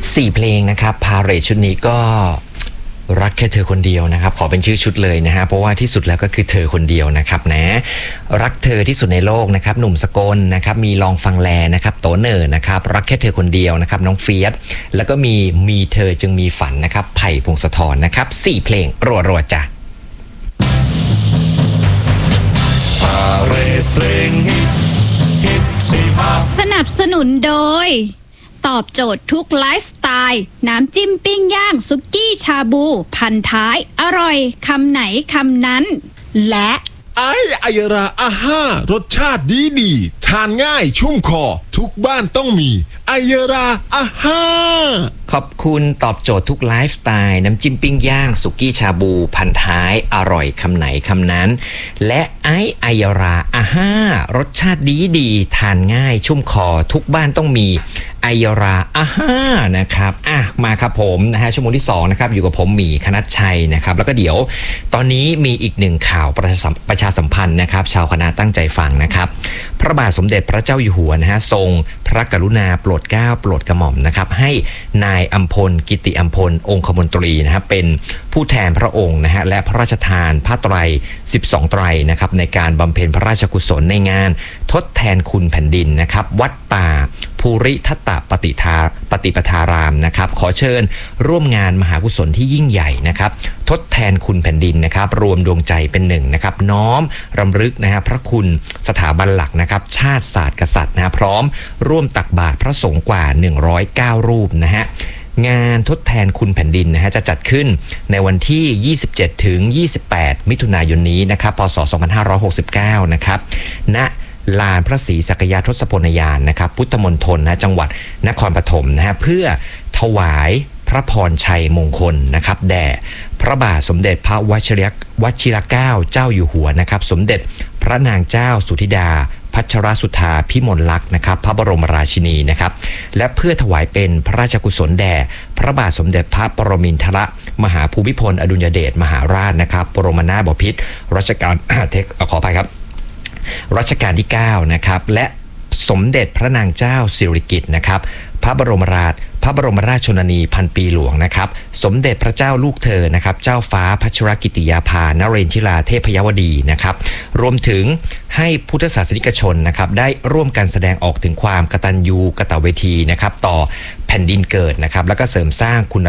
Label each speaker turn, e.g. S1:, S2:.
S1: 4 เพลงนะครับพาเหรดชุดนี้ก็รักแค่เธอคนเดียวนะครับขอเป็นชื่อชุดเลยนะฮะเพราะว่าที่สุดแล้วก็คือเธอคนเดียวนะครับนะรักเธอที่สุดในโลกนะครับหนุ่มสกลนะครับมีลองฟังแลนะครับโตเนอร์นะครับรักแค่เธอคนเดียวนะครับน้องเฟียสแล้วก็มีเธอจึงมีฝันนะครับไผ่พงศธรนะครับ4 เพลงรัวๆจ้ะ
S2: พาเหรดเพลงฮิต
S3: สนับสนุนโดยตอบโจทย์ทุกไลฟ์สไตล์น้ำจิ้มปิ้งย่างซุกี้ชาบูพันท้ายอร่อยคำไหนคำนั้นและ
S2: ไอยราอาห้ารสชาติดีทานง่ายชุ่มคอทุกบ้านต้องมีไอยราอาห้า
S1: ขอบคุณตอบโจทย์ทุกไลฟ์สไตล์น้ำจิ้มปิ้งย่างสุกี้ชาบูพันท้ายอร่อยคำไหนคำนั้นและไอยราอาห้ารสชาติดีทานง่ายชุ่มคอทุกบ้านต้องมีไอยราอาห้านะครับมาครับผมนะฮะชั่วโมงที่2นะครับอยู่กับผมหมีคณัชชัยนะครับแล้วก็เดี๋ยวตอนนี้มีอีกหนึ่งข่าวประชาสัมพันธ์นะครับชาวคณะตั้งใจฟังนะครับพระบาทสมเด็จพระเจ้าอยู่หัวนะฮะทรงพระกรุณาโปรดเกล้าโปรดกระหม่อมนะครับให้นายอัมพลกิติอัมพลองคมนตรีนะครับเป็นผู้แทนพระองค์นะฮะและพระราชทานผ้าไตร12 ไตรนะครับในการบำเพ็ญพระราชกุศลในงานทดแทนคุณแผ่นดินนะครับวัดป่าภูริทัตตปฏิปทารามนะครับขอเชิญร่วมงานมหากุศลที่ยิ่งใหญ่นะครับทดแทนคุณแผ่นดินนะครับรวมดวงใจเป็นหนึ่งนะครับน้อมรำลึกนะฮะพระคุณสถาบันหลักนะครับชาติศาสตร์กษัตริย์นะพร้อมร่วมตักบาตรพระสงฆ์กว่า109 รูปนะฮะงานทดแทนคุณแผ่นดินนะฮะจะจัดขึ้นในวันที่27 ถึง 28 มิถุนายนนี้นะครับพศ 2569นะครับณลานพระศรีสักยาทศพลยานนะครับพุทธมณฑลนะจังหวัดนครปฐมนะฮะเพื่อถวายพระพรชัยมงคลนะครับแด่พระบาทสมเด็จพระวชิรเกล้าเจ้าอยู่หัวนะครับสมเด็จพระนางเจ้าสุธิดาพัชรสุธาพิมลลักษณ์นะครับพระบรมราชินีนะครับและเพื่อถวายเป็นพระราชกุศลแด่พระบาทสมเด็จพระปรมินทรมหาภูมิพลอดุลยเดชมหาราชนะครับบรมนาถบพิตรรัชกาลขออภัยครับรัชกาลที่9นะครับและสมเด็จพระนางเจ้าสิริกิติ์นะครับพระบรมราชชนนีพันปีหลวงนะครับสมเด็จพระเจ้าลูกเธอนะครับเจ้าฟ้าพัชรกิติยาภานเรนทิราเทพยวดีนะครับรวมถึงให้พุทธศาสนิกชนนะครับได้ร่วมกันแสดงออกถึงความกตัญญูกตเวทีนะครับต่อแผ่นดินเกิดนะครับแล้วก็เสริมสร้างคุณ